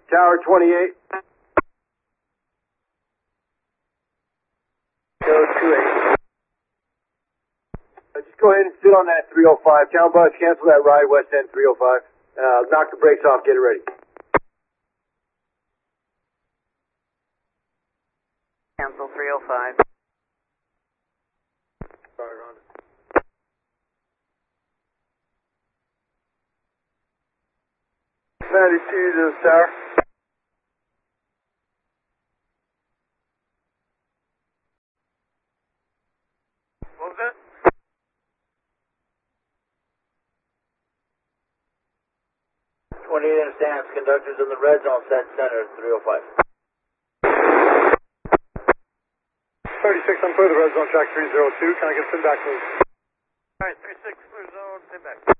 Tower 28. Go 28. Just go ahead and sit on that 305. Town bus, cancel that ride, West End 305. Knock the brakes off, get it ready. Cancel 305. Sorry, Ron. Matty 2 to the tower. What was that? Understands. Conductors in the red zone set center 305. 36, I'm clear the red zone track 302. Can I get SIM back, please? Alright, 36, clear zone, send back.